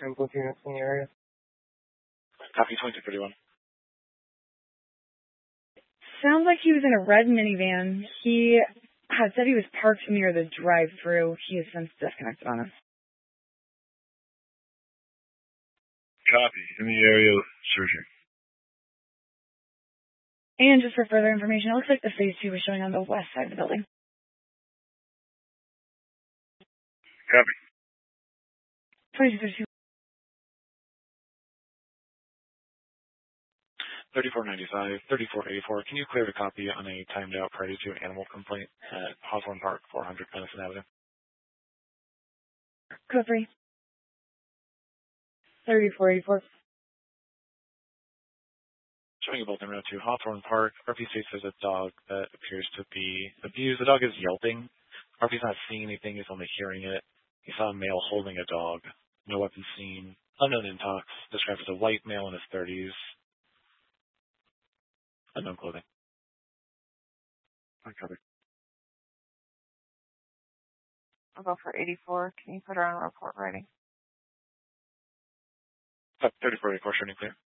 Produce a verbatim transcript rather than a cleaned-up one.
and both units in the area. Copy twenty-two thirty-one. Sounds like he was in a red minivan. He had said he was parked near the drive-thru. He has since disconnected on us. Copy. In the area, searching. And just for further information, it looks like the phase two was showing on the west side of the building. Copy. twenty-two thirty-two. thirty-four ninety-five, thirty-four eighty-four. Can you clear the copy on a timed out party to an animal complaint at Hawthorne Park, four hundred Madison Avenue? Code three. thirty-four eighty-four. Showing a bolt in route to Hawthorne Park. R P states there's a dog that appears to be abused. The dog is yelping. R P's not seeing anything, he's only hearing it. He saw a male holding a dog. No weapon seen. Unknown intox. Described as a white male in his thirties. Unknown clothing. I copy. I'll go for eighty-four. Can you put her on report writing? thirty-four eighty-four, showing clear.